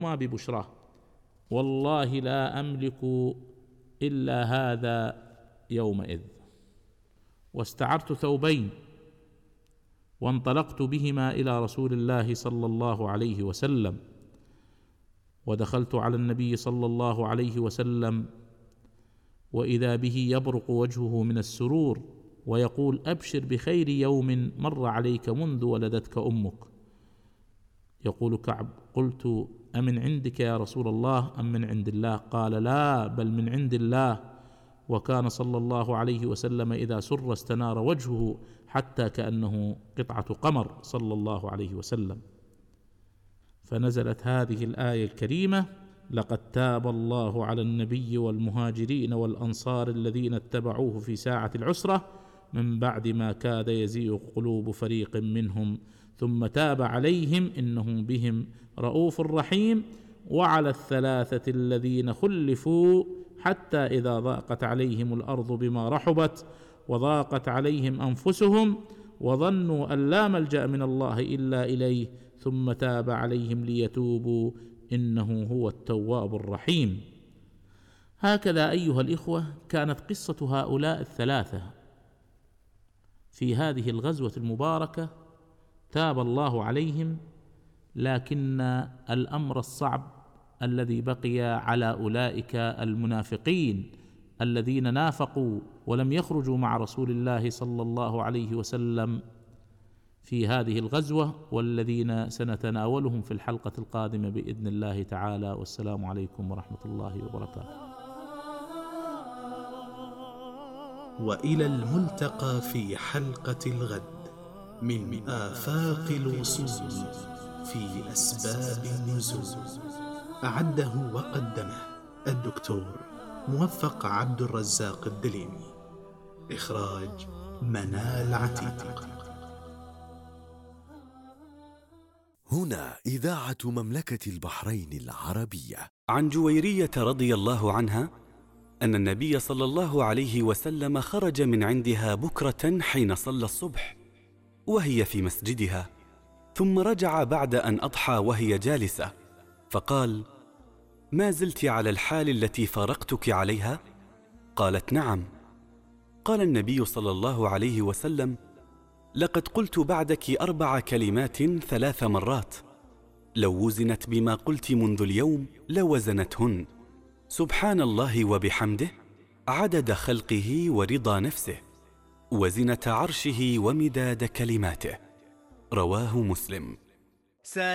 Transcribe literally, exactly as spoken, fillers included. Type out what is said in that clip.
ما ببشراه، والله لا أملك إلا هذا يومئذ. واستعرت ثوبين وانطلقت بهما إلى رسول الله صلى الله عليه وسلم، ودخلت على النبي صلى الله عليه وسلم وإذا به يبرق وجهه من السرور ويقول: أبشر بخير يوم مر عليك منذ ولدتك أمك. يقول كعب: قلت: أمن عندك يا رسول الله أم من عند الله؟ قال: لا، بل من عند الله. وكان صلى الله عليه وسلم إذا سر استنار وجهه حتى كأنه قطعة قمر صلى الله عليه وسلم. فنزلت هذه الآية الكريمة: لقد تاب الله على النبي والمهاجرين والأنصار الذين اتبعوه في ساعة العسرة من بعد ما كاد يزيغ قلوب فريق منهم ثم تاب عليهم إنه بهم رؤوف رحيم. وعلى الثلاثة الذين خلفوا حتى إذا ضاقت عليهم الأرض بما رحبت وضاقت عليهم أنفسهم وظنوا أن لا ملجأ من الله إلا إليه ثم تاب عليهم ليتوبوا إنه هو التواب الرحيم. هكذا أيها الإخوة كانت قصة هؤلاء الثلاثة في هذه الغزوة المباركة. تاب الله عليهم، لكن الأمر الصعب الذي بقي على أولئك المنافقين الذين نافقوا ولم يخرجوا مع رسول الله صلى الله عليه وسلم في هذه الغزوة، والذين سنتناولهم في الحلقة القادمة بإذن الله تعالى. والسلام عليكم ورحمة الله وبركاته. وإلى الملتقى في حلقة الغد من آفاق الوصول في أسباب النزول. أعده وقدمه الدكتور موفق عبد الرزاق الدليمي. إخراج منال عتيق. هنا إذاعة مملكة البحرين العربية. عن جويرية رضي الله عنها أن النبي صلى الله عليه وسلم خرج من عندها بكرة حين صلى الصبح وهي في مسجدها، ثم رجع بعد أن أضحى وهي جالسة، فقال: ما زلت على الحال التي فارقتك عليها؟ قالت: نعم. قال النبي صلى الله عليه وسلم: لقد قلت بعدك أربع كلمات ثلاث مرات، لو وزنت بما قلت منذ اليوم لوزنتهن: سبحان الله وبحمده، عدد خلقه ورضا نفسه، وزنة عرشه ومداد كلماته. رواه مسلم.